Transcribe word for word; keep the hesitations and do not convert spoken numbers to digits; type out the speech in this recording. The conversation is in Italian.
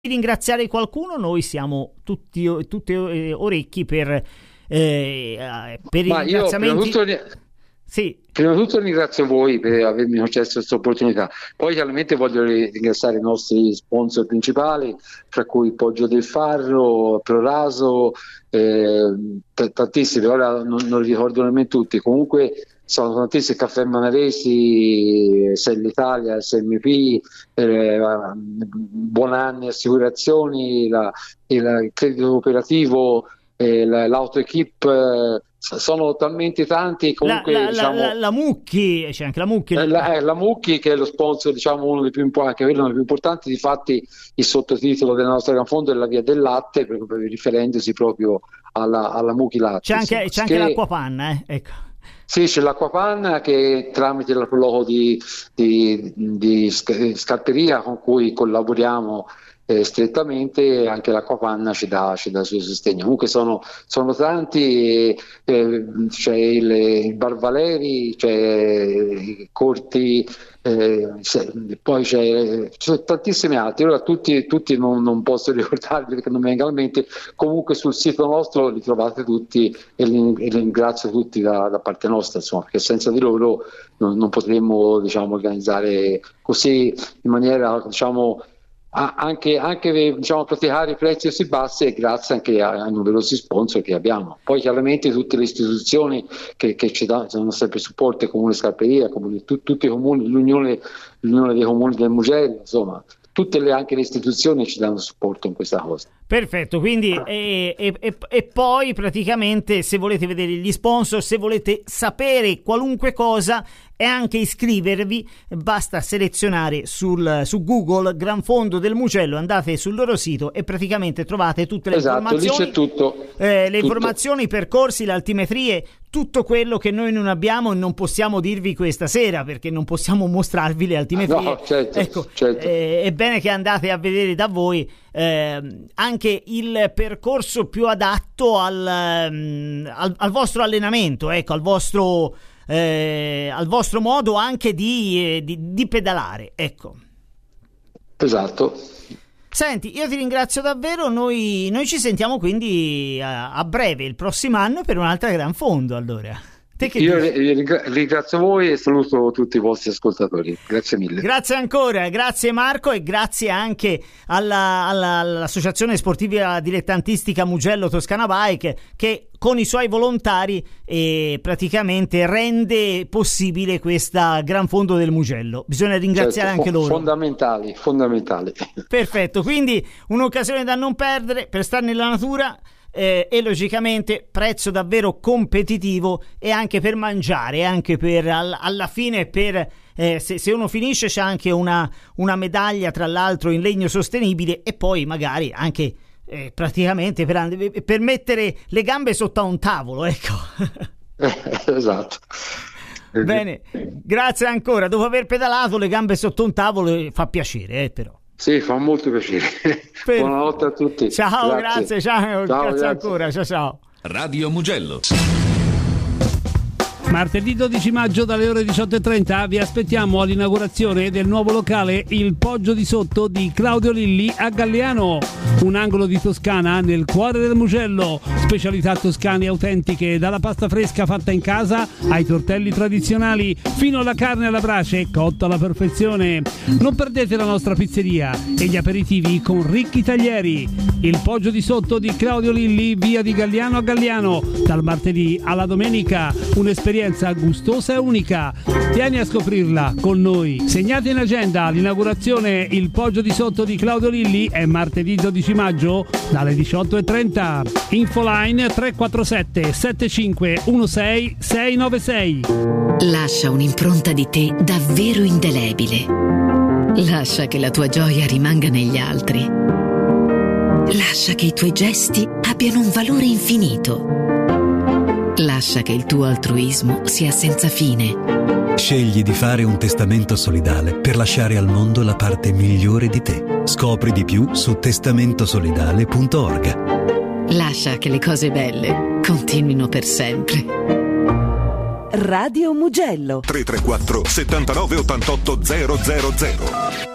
ringraziare qualcuno, noi siamo tutti, tutti orecchi per, eh, per i ringraziamenti. Io, prima, tutto, sì. prima di tutto ringrazio voi per avermi concesso questa opportunità, poi chiaramente voglio ringraziare i nostri sponsor principali, tra cui il Poggio del Farro, Proraso, eh, t- tantissimi, ora non, non ricordo nemmeno tutti, comunque sono tantissimi, Caffè Manaresi, Sell Italia, S M P, eh, Buonanni Assicurazioni, la, il, il credito cooperativo, eh, la, l'auto equip, eh, sono talmente tanti. Comunque, la, la, diciamo, la, la Mucchi, c'è anche la Mucchi. Eh, la, eh, la Mucchi, che è lo sponsor, diciamo, uno dei più importanti, anche quello dei più importanti. Difatti il sottotitolo della nostra Gran Fondo è la via del latte, proprio riferendosi proprio alla, alla Mucchi Latte. C'è anche, insomma, c'è anche che... l'acquapanna, eh? Ecco. Sì, c'è l'acquapanna che tramite il logo di, di, di scarperia con cui collaboriamo eh, strettamente, anche l'acquapanna ci dà, ci dà il suo sostegno. Comunque sono, sono tanti, eh, c'è il, il Bar Valeri, c'è i Corti, eh, poi c'è, ci sono tantissimi altri. Ora tutti, tutti non, non posso ricordarli perché non mi vengono in mente. Comunque sul sito nostro li trovate tutti e li, e li ringrazio tutti da, da parte nostra, insomma, perché senza di loro non, non potremmo, diciamo, organizzare così in maniera, diciamo, anche, anche diciamo, praticare i prezzi così bassi, e grazie anche ai numerosi sponsor che abbiamo. Poi chiaramente tutte le istituzioni che, che ci danno sempre supporto, Comune Scarperia, comune, tu, tutti i comuni, l'unione, l'unione dei comuni del Mugello, insomma tutte le, anche le istituzioni ci danno supporto in questa cosa. Perfetto, quindi e, e, e, e poi praticamente, se volete vedere gli sponsor, se volete sapere qualunque cosa e anche iscrivervi, basta selezionare sul, su Google Gran Fondo del Mugello, andate sul loro sito e praticamente trovate tutte le esatto, informazioni, lì c'è tutto, eh, le tutto. informazioni, i percorsi, le altimetrie, tutto quello che noi non abbiamo e non possiamo dirvi questa sera perché non possiamo mostrarvi le altimetrie. No, certo, ecco, certo. Eh, è bene che andate a vedere da voi eh, anche il percorso più adatto al, al, al vostro allenamento, ecco, al vostro Eh, al vostro modo anche di, eh, di, di pedalare, ecco. Esatto. Senti, io ti ringrazio davvero, noi, noi ci sentiamo quindi a, a breve, il prossimo anno, per un'altra Gran Fondo, allora. Te che io dici? Ringrazio voi e saluto tutti i vostri ascoltatori, grazie mille. Grazie ancora, grazie Marco, e grazie anche alla, alla, all'Associazione Sportiva Dilettantistica Mugello Toscana Bike, che con i suoi volontari eh, praticamente rende possibile questa Gran Fondo del Mugello. Bisogna ringraziare certo, anche fo- loro. Fondamentali, fondamentali. Perfetto, quindi un'occasione da non perdere per stare nella natura. Eh, e logicamente prezzo davvero competitivo, e anche per mangiare, anche per all, alla fine per eh, se, se uno finisce c'è anche una, una medaglia, tra l'altro in legno sostenibile, e poi magari anche eh, praticamente per, per mettere le gambe sotto a un tavolo, ecco. Esatto. Bene, grazie ancora. Dopo aver pedalato le gambe sotto un tavolo fa piacere, eh, però. Sì, fa molto piacere. Per... Buonanotte a tutti. Ciao, grazie, grazie ciao, ciao, grazie, grazie ancora, ciao ciao. Radio Mugello. Martedì dodici maggio dalle ore diciotto e trenta vi aspettiamo all'inaugurazione del nuovo locale Il Poggio di Sotto di Claudio Lilli a Galliano, un angolo di Toscana nel cuore del Mugello, specialità toscane autentiche, dalla pasta fresca fatta in casa ai tortelli tradizionali, fino alla carne alla brace cotta alla perfezione. Non perdete la nostra pizzeria e gli aperitivi con ricchi taglieri. Il Poggio di Sotto di Claudio Lilli, via di Galliano a Galliano, dal martedì alla domenica, un'esperienza gustosa e unica. Vieni a scoprirla con noi. Segnate in agenda l'inaugurazione Il Poggio di Sotto di Claudio Lilli è martedì dodici maggio dalle diciotto e trenta. Infoline tre quattro sette sette cinque uno sei sei nove sei. Lascia un'impronta di te davvero indelebile. Lascia che la tua gioia rimanga negli altri. Lascia che i tuoi gesti abbiano un valore infinito. Lascia che il tuo altruismo sia senza fine. Scegli di fare un testamento solidale per lasciare al mondo la parte migliore di te. Scopri di più su testamentosolidale punto org. Lascia che le cose belle continuino per sempre. Radio Mugello tre tre quattro settantanove ottantotto zero zero zero.